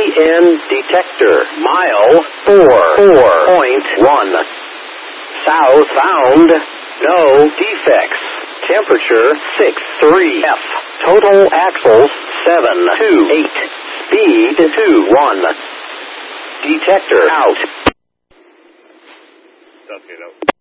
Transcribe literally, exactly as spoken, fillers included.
N detector. Mile four four point one. Southbound. No defects. Temperature six three F. Total axles seven two eight. Speed two one. Detector out. Okay, no.